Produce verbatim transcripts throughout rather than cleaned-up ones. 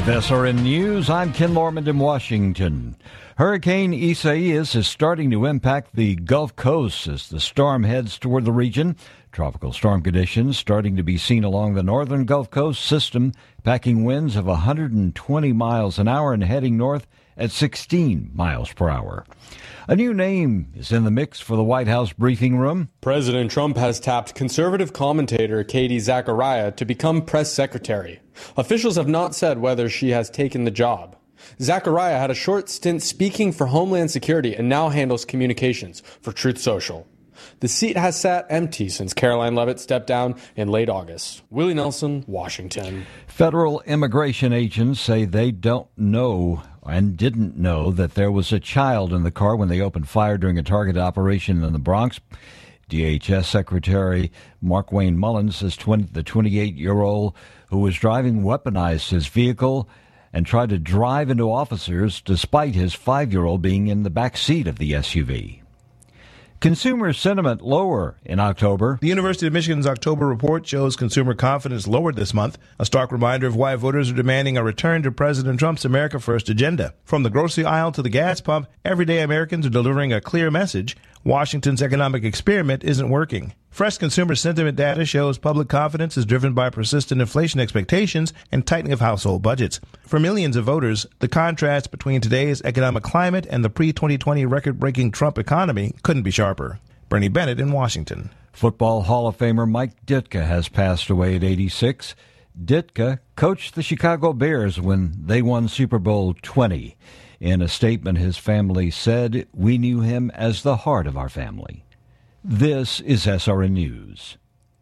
With S R N News, I'm Ken Lormand in Washington. Hurricane Isaias is starting to impact the Gulf Coast as the storm heads toward the region. Tropical storm conditions starting to be seen along the northern Gulf Coast system, packing winds of one hundred twenty miles an hour and heading north at sixteen miles per hour. A new name is in the mix for the White House briefing room. President Trump has tapped conservative commentator Katie Zachariah to become press secretary. Officials have not said whether she has taken the job. Zachariah had a short stint speaking for Homeland Security and now handles communications for Truth Social. The seat has sat empty since Caroline Leavitt stepped down in late August. Willie Nelson, Washington. Federal immigration agents say they don't know and didn't know that there was a child in the car when they opened fire during a targeted operation in the Bronx. D H S Secretary Markwayne Mullins says twenty, the twenty-eight-year-old who was driving weaponized his vehicle and tried to drive into officers despite his five-year-old being in the back seat of the S U V. Consumer sentiment lower in October. The University of Michigan's October report shows consumer confidence lowered this month, a stark reminder of why voters are demanding a return to President Trump's America First agenda. From the grocery aisle to the gas pump, everyday Americans are delivering a clear message: Washington's economic experiment isn't working. Fresh consumer sentiment data shows public confidence is driven by persistent inflation expectations and tightening of household budgets. For millions of voters, the contrast between today's economic climate and the pre twenty twenty record-breaking Trump economy couldn't be sharper. Bernie Bennett in Washington. Football Hall of Famer Mike Ditka has passed away at eighty-six. Ditka coached the Chicago Bears when they won Super Bowl twenty. In a statement, his family said, "We knew him as the heart of our family." This is S R N News.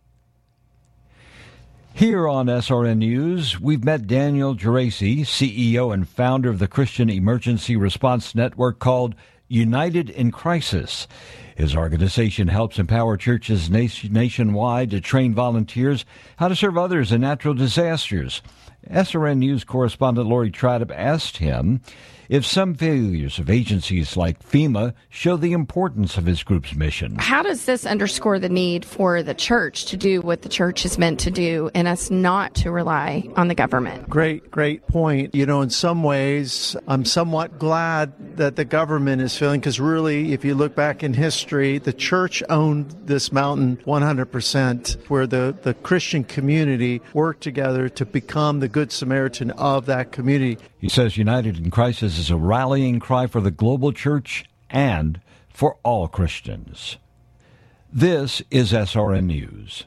Here on S R N News, we've met Daniel Geraci, C E O and founder of the Christian emergency response network called United in Crisis. His organization helps empower churches nation- nationwide to train volunteers how to serve others in natural disasters. S R N News correspondent Lori Tradup asked him if some failures of agencies like FEMA show the importance of his group's mission. How does this underscore the need for the church to do what the church is meant to do and us not to rely on the government? Great, great point. You know, in some ways, I'm somewhat glad that the government is failing, because really, if you look back in history, the church owned this mountain one hundred percent, where the, the Christian community worked together to become the Good Samaritan of that community. He says United in Crisis is a rallying cry for the global church and for all Christians. This is S R N News.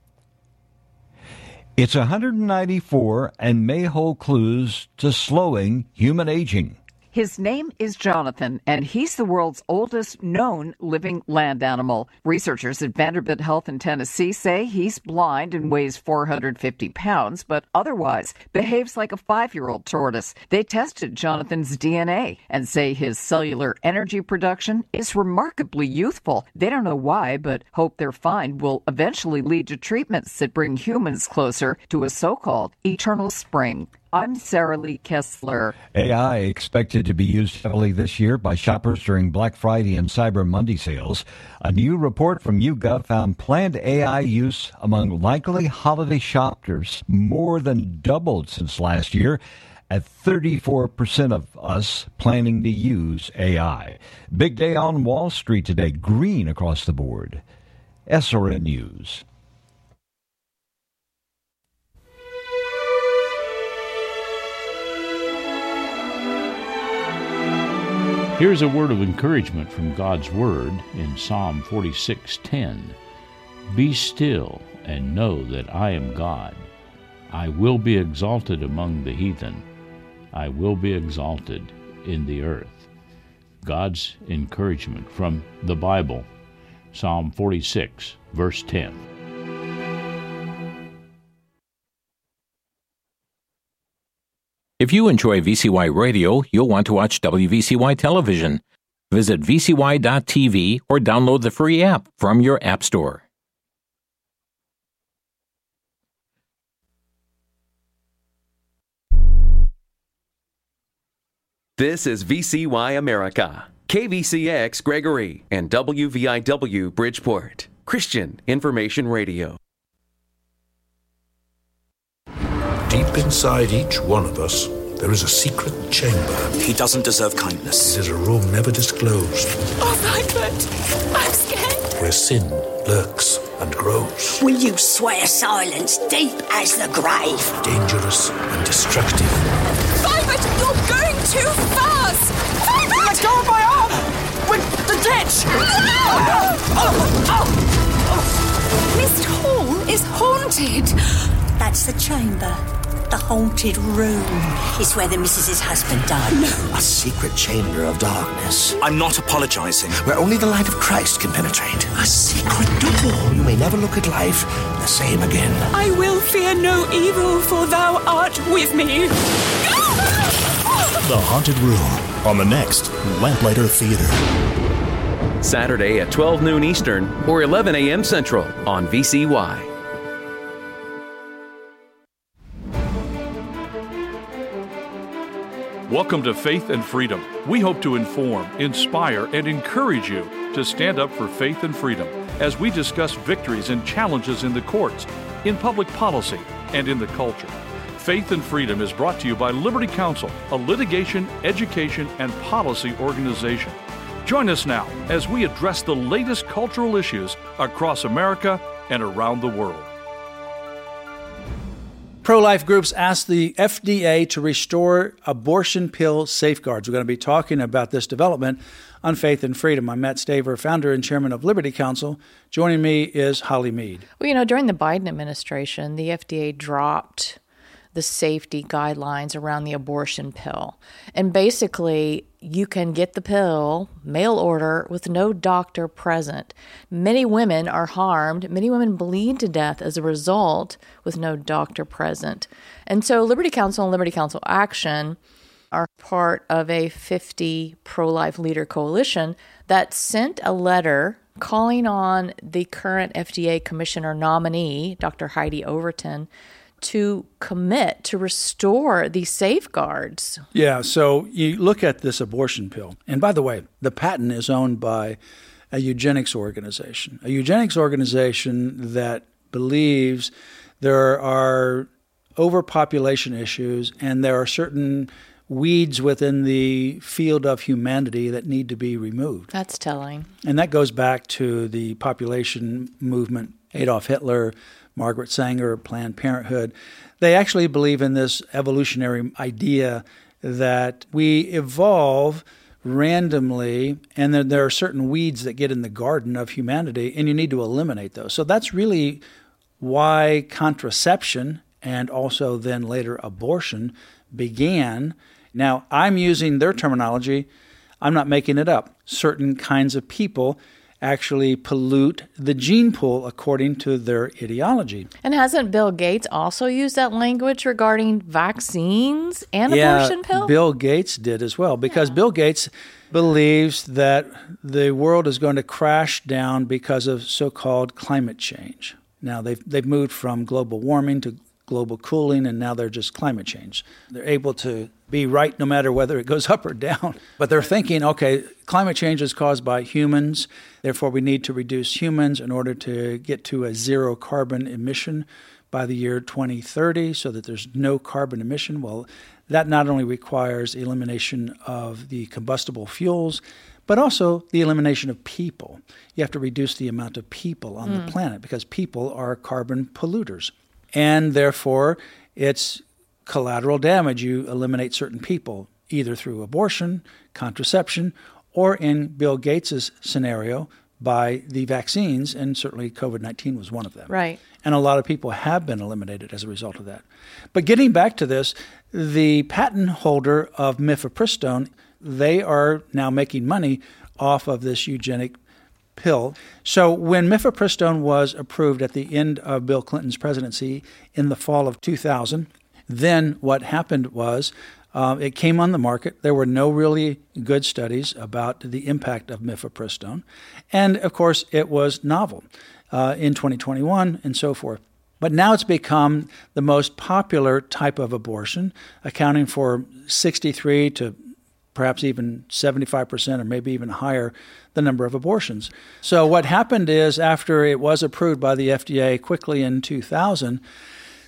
It's one hundred ninety-four and may hold clues to slowing human aging. His name is Jonathan, and he's the world's oldest known living land animal. Researchers at Vanderbilt Health in Tennessee say he's blind and weighs four hundred fifty pounds, but otherwise behaves like a five-year-old tortoise. They tested Jonathan's D N A and say his cellular energy production is remarkably youthful. They don't know why, but hope their find will eventually lead to treatments that bring humans closer to a so-called eternal spring. I'm Sarah Lee Kessler. A I expected to be used heavily this year by shoppers during Black Friday and Cyber Monday sales. A new report from YouGov found planned A I use among likely holiday shoppers more than doubled since last year, at thirty-four percent of us planning to use A I. Big day on Wall Street today, green across the board. S R N News. Here's a word of encouragement from God's Word in Psalm forty-six ten. Be still and know that I am God. I will be exalted among the heathen. I will be exalted in the earth. God's encouragement from the Bible, Psalm forty-six, verse ten. If you enjoy V C Y Radio, you'll want to watch W V C Y Television. Visit V C Y dot T V or download the free app from your app store. This is V C Y America, K V C X Gregory, and W V I W Bridgeport, Christian Information Radio. Deep inside each one of us there is a secret chamber. He doesn't deserve kindness. It is a room never disclosed. Oh, Vibert, I'm scared. Where sin lurks and grows. Will you swear silence deep as the grave? Dangerous and destructive. Vibert, you're going too fast! Vibert! Let go of my arm! With the ditch! Oh, oh, oh. Mist Hall is haunted. That's the chamber. The haunted room is where the missus's husband died. No. A secret chamber of darkness. I'm not apologising. Where only the light of Christ can penetrate. A secret door. You may never look at life the same again. I will fear no evil, for thou art with me. The Haunted Room on the next Lamplighter Theater. Saturday at twelve noon Eastern or eleven a.m. Central on V C Y. Welcome to Faith and Freedom. We hope to inform, inspire, and encourage you to stand up for faith and freedom as we discuss victories and challenges in the courts, in public policy, and in the culture. Faith and Freedom is brought to you by Liberty Counsel, a litigation, education, and policy organization. Join us now as we address the latest cultural issues across America and around the world. Pro-life groups asked the F D A to restore abortion pill safeguards. We're going to be talking about this development on Faith and Freedom. I'm Matt Staver, founder and chairman of Liberty Counsel. Joining me is Holly Mead. Well, you know, during the Biden administration, the F D A dropped the safety guidelines around the abortion pill. And basically, you can get the pill, mail order, with no doctor present. Many women are harmed. Many women bleed to death as a result with no doctor present. And so Liberty Counsel and Liberty Counsel Action are part of a fifty pro-life leader coalition that sent a letter calling on the current F D A commissioner nominee, Doctor Heidi Overton, to commit to restore these safeguards. Yeah, so you look at this abortion pill. And by the way, the patent is owned by a eugenics organization, a eugenics organization that believes there are overpopulation issues and there are certain weeds within the field of humanity that need to be removed. That's telling. And that goes back to the population movement, Adolf Hitler, Margaret Sanger, Planned Parenthood. They actually believe in this evolutionary idea that we evolve randomly and then there are certain weeds that get in the garden of humanity and you need to eliminate those. So that's really why contraception and also then later abortion began. Now, I'm using their terminology. I'm not making it up. Certain kinds of people actually pollute the gene pool according to their ideology. And hasn't Bill Gates also used that language regarding vaccines and yeah, abortion pill? Bill Gates did as well, because yeah. Bill Gates believes that the world is going to crash down because of so-called climate change. Now, they've, they've moved from global warming to global cooling, and now they're just climate change. They're able to be right no matter whether it goes up or down. But they're thinking, okay, climate change is caused by humans, therefore we need to reduce humans in order to get to a zero carbon emission by the year twenty thirty so that there's no carbon emission. Well, that not only requires elimination of the combustible fuels, but also the elimination of people. You have to reduce the amount of people on mm. the planet because people are carbon polluters. And therefore, it's collateral damage. You eliminate certain people, either through abortion, contraception, or in Bill Gates' scenario, by the vaccines, and certainly COVID nineteen was one of them. Right. And a lot of people have been eliminated as a result of that. But getting back to this, the patent holder of mifepristone, they are now making money off of this eugenic pill. So when mifepristone was approved at the end of Bill Clinton's presidency in the fall of two thousand, then what happened was uh, it came on the market. There were no really good studies about the impact of mifepristone. And, of course, it was novel uh, in twenty twenty-one and so forth. But now it's become the most popular type of abortion, accounting for sixty-three to perhaps even seventy-five percent or maybe even higher the number of abortions. So what happened is after it was approved by the F D A quickly in two thousand,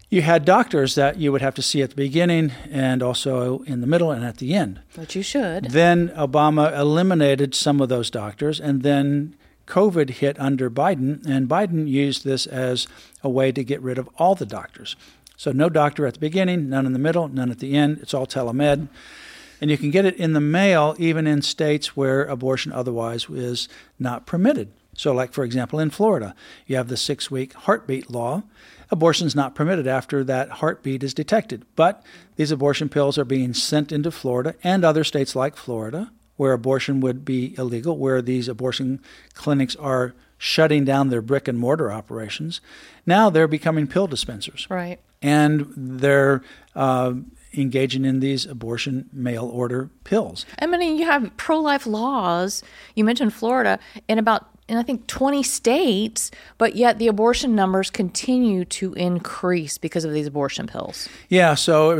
You had doctors that you would have to see at the beginning and also in the middle and at the end. But you should. Then Obama eliminated some of those doctors, and then COVID hit under Biden, and Biden used this as a way to get rid of all the doctors. So no doctor at the beginning, none in the middle, none at the end. It's all telemed. And you can get it in the mail even in states where abortion otherwise is not permitted. So like, for example, in Florida, you have the six-week heartbeat law. Abortion is not permitted after that heartbeat is detected. But these abortion pills are being sent into Florida and other states like Florida, where abortion would be illegal, where these abortion clinics are shutting down their brick and mortar operations. Now they're becoming pill dispensers. Right. And they're uh, engaging in these abortion mail order pills. I mean, you have pro-life laws. You mentioned Florida in about in I think twenty states, but yet the abortion numbers continue to increase because of these abortion pills. Yeah, so